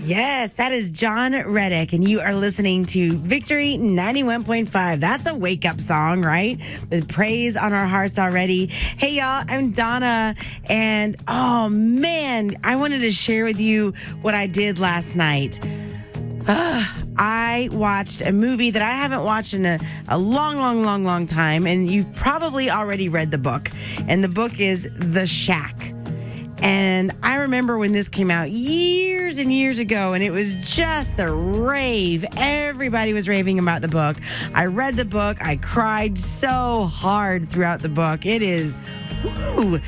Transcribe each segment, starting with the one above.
Yes, that is John Reddick, and you are listening to Victory 91.5. That's a wake-up song, right? With praise on our hearts already. Hey, y'all, I'm Donna, and oh, man, I wanted to share with you what I did last night. I watched a movie that I haven't watched in a long time, and you've probably already read the book, and the book is The Shack. And I remember when this came out years and years ago, and it was just the rave. Everybody was raving about the book. I read the book. I cried so hard throughout the book. It is an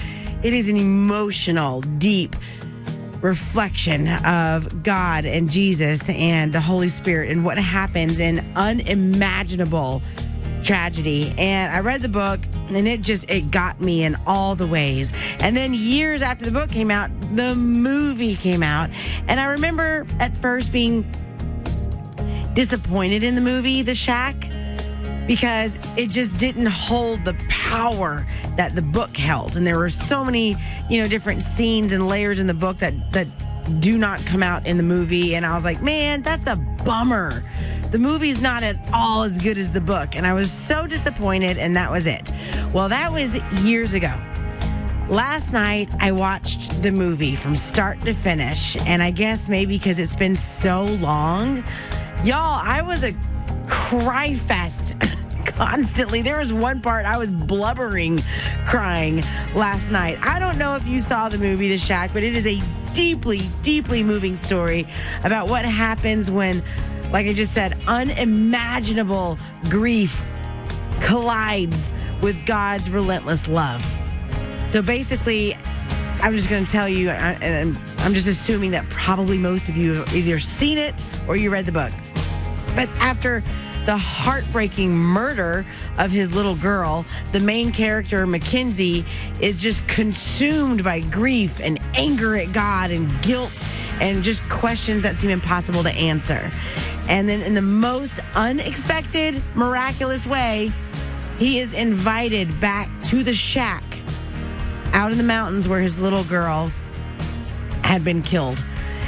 emotional, deep reflection of God and Jesus and the Holy Spirit and what happens in unimaginable tragedy. And I read the book, and it got me in all the ways. And then years after the book came out, the movie came out. And I remember at first being disappointed in the movie, The Shack, because it just didn't hold the power that the book held. And there were so many, different scenes and layers in the book that do not come out in the movie. And I was like, man, that's a bummer. The movie's not at all as good as the book. And I was so disappointed, and that was it. Well, that was years ago. Last night, I watched the movie from start to finish. And I guess maybe because it's been so long, y'all, I was a cry fest constantly. There was one part I was blubbering, crying last night. I don't know if you saw the movie The Shack, but it is a deeply, deeply moving story about what happens when, like I just said, unimaginable grief collides with God's relentless love. So basically, I'm just going to tell you, and I'm just assuming that probably most of you have either seen it or you read the book. But after the heartbreaking murder of his little girl, the main character, Mackenzie, is just consumed by grief and anger at God and guilt and just questions that seem impossible to answer. And then in the most unexpected, miraculous way, he is invited back to the shack out in the mountains where his little girl had been killed.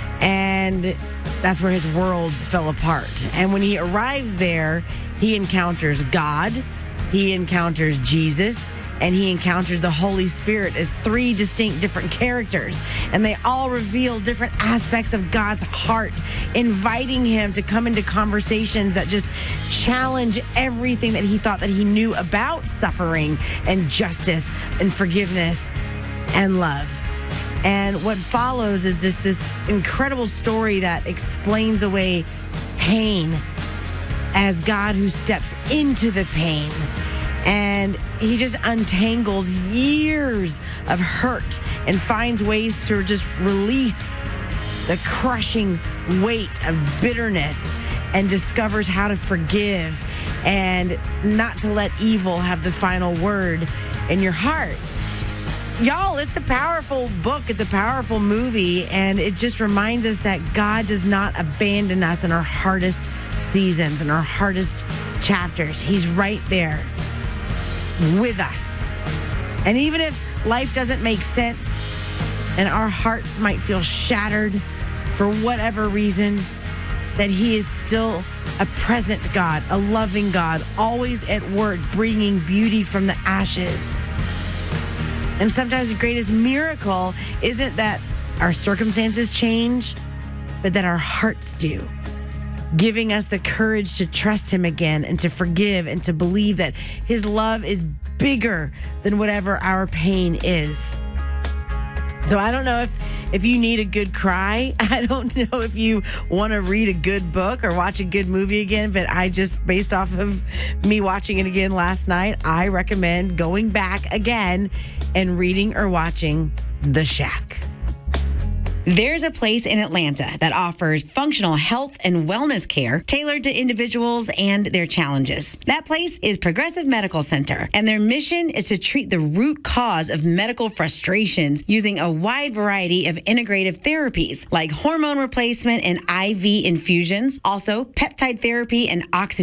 And that's where his world fell apart. And when he arrives there, he encounters God, he encounters Jesus, and he encounters the Holy Spirit as three distinct different characters. And they all reveal different aspects of God's heart, inviting him to come into conversations that just challenge everything that he thought that he knew about suffering and justice and forgiveness and love. And what follows is just this incredible story that explains away pain as God who steps into the pain. And he just untangles years of hurt and finds ways to just release the crushing weight of bitterness and discovers how to forgive and not to let evil have the final word in your heart. Y'all, it's a powerful book. It's a powerful movie. And it just reminds us that God does not abandon us in our hardest seasons and our hardest chapters. He's right there with us. And even if life doesn't make sense and our hearts might feel shattered for whatever reason, that he is still a present God, a loving God, always at work, bringing beauty from the ashes. And sometimes the greatest miracle isn't that our circumstances change, but that our hearts do, giving us the courage to trust him again and to forgive and to believe that his love is bigger than whatever our pain is. So I don't know if you need a good cry. I don't know if you want to read a good book or watch a good movie again, but I just, based off of me watching it again last night, I recommend going back again and reading or watching The Shack. There's a place in Atlanta that offers functional health and wellness care tailored to individuals and their challenges. That place is Progressive Medical Center, and their mission is to treat the root cause of medical frustrations using a wide variety of integrative therapies like hormone replacement and IV infusions, also peptide therapy and oxygen